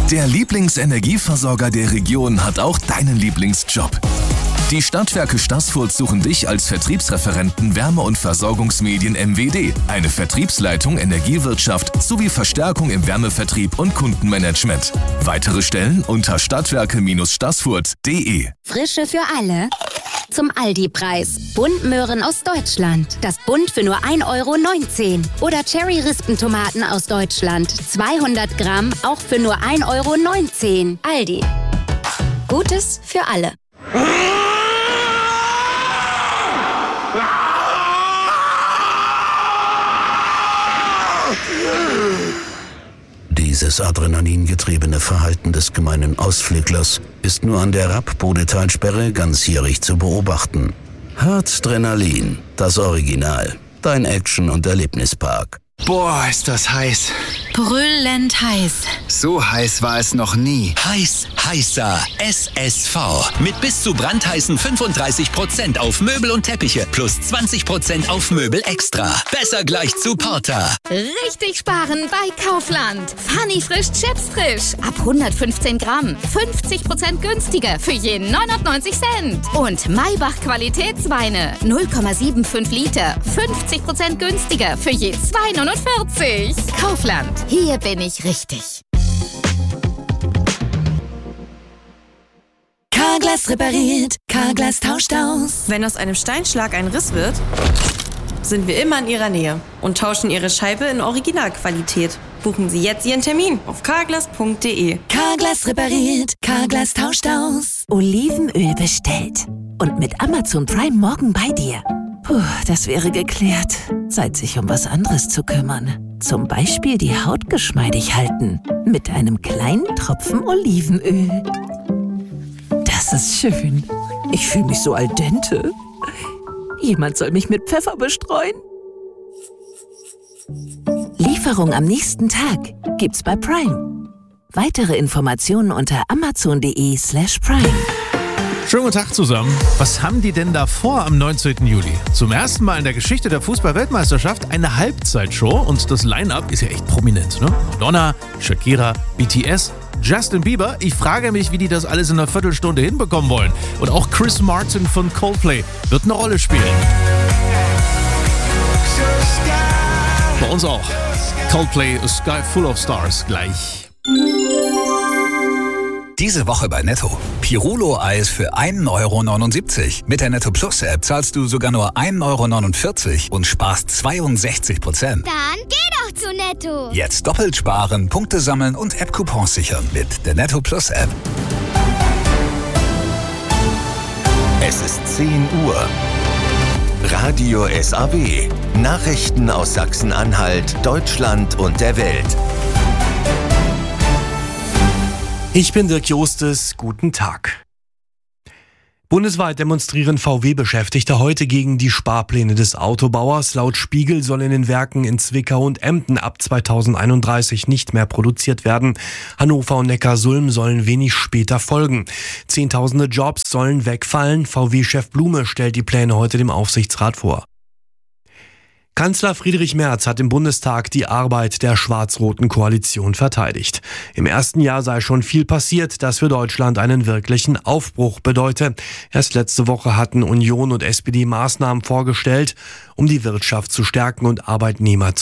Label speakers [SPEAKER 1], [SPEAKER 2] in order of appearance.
[SPEAKER 1] Der Lieblingsenergieversorger der Region hat auch deinen Lieblingsjob. Die Stadtwerke Staßfurt suchen dich als Vertriebsreferenten Wärme- und Versorgungsmedien MWD, eine Vertriebsleitung Energiewirtschaft sowie Verstärkung im Wärmevertrieb und Kundenmanagement. Weitere Stellen unter stadtwerke-staßfurt.de.
[SPEAKER 2] Frische für alle. Zum Aldi-Preis. Buntmöhren aus Deutschland. Das Bund für nur 1,19 €. Oder Cherry-Rispentomaten aus Deutschland. 200 Gramm, auch für nur 1,19 €. Aldi. Gutes für alle.
[SPEAKER 3] Dieses adrenalingetriebene Verhalten des gemeinen Ausflüglers ist nur an der Rapp-Bodetalsperre ganzjährig zu beobachten. Harzdrenalin, das Original. Dein Action- und Erlebnispark.
[SPEAKER 4] Boah, ist das heiß.
[SPEAKER 5] Brüllend heiß.
[SPEAKER 4] So heiß war es noch nie.
[SPEAKER 6] Heiß, heißer SSV. Mit bis zu brandheißen 35% auf Möbel und Teppiche plus 20% auf Möbel extra. Besser gleich zu Porter.
[SPEAKER 5] Richtig sparen bei Kaufland. Funny frisch Chips frisch. Ab 115 Gramm. 50% günstiger für je 99 Cent. Und Maybach Qualitätsweine. 0,75 Liter. 50% günstiger für je 2,49. Kaufland. Hier bin ich richtig.
[SPEAKER 7] Carglass repariert, Carglass tauscht aus.
[SPEAKER 8] Wenn aus einem Steinschlag ein Riss wird, sind wir immer in Ihrer Nähe und tauschen Ihre Scheibe in Originalqualität. Buchen Sie jetzt Ihren Termin auf carglass.de.
[SPEAKER 7] Carglass repariert, Carglass tauscht aus. Olivenöl bestellt. Und mit Amazon Prime morgen bei dir. Puh, das wäre geklärt. Zeit, sich um was anderes zu kümmern. Zum Beispiel die Haut geschmeidig halten. Mit einem kleinen Tropfen Olivenöl. Das ist schön. Ich fühle mich so al dente. Jemand soll mich mit Pfeffer bestreuen. Lieferung am nächsten Tag gibt's bei Prime. Weitere Informationen unter amazon.de/prime.
[SPEAKER 9] Schönen guten Tag zusammen. Was haben die denn da vor am 19. Juli? Zum ersten Mal in der Geschichte der Fußball-Weltmeisterschaft eine Halbzeitshow und das Line-Up ist ja echt prominent, ne? Madonna, Shakira, BTS, Justin Bieber. Ich frage mich, wie die das alles in einer Viertelstunde hinbekommen wollen. Und auch Chris Martin von Coldplay wird eine Rolle spielen. Bei uns auch. Coldplay, A Sky Full of Stars, gleich.
[SPEAKER 6] Diese Woche bei Netto. Pirulo-Eis für 1,79 €. Mit der Netto Plus App zahlst du sogar nur 1,49 € und sparst 62%.
[SPEAKER 10] Dann geh doch zu Netto.
[SPEAKER 6] Jetzt doppelt sparen, Punkte sammeln und App-Coupons sichern mit der Netto Plus App.
[SPEAKER 1] Es ist 10 Uhr. Radio SAW. Nachrichten aus Sachsen-Anhalt, Deutschland und der Welt.
[SPEAKER 11] Ich bin Dirk Jostes, guten Tag. Bundesweit demonstrieren VW-Beschäftigte heute gegen die Sparpläne des Autobauers. Laut Spiegel soll in den Werken in Zwickau und Emden ab 2031 nicht mehr produziert werden. Hannover und Neckarsulm sollen wenig später folgen. Zehntausende Jobs sollen wegfallen. VW-Chef Blume stellt die Pläne heute dem Aufsichtsrat vor. Kanzler Friedrich Merz hat im Bundestag die Arbeit der schwarz-roten Koalition verteidigt. Im ersten Jahr sei schon viel passiert, das für Deutschland einen wirklichen Aufbruch bedeute. Erst letzte Woche hatten Union und SPD Maßnahmen vorgestellt, um die Wirtschaft zu stärken und Arbeitnehmer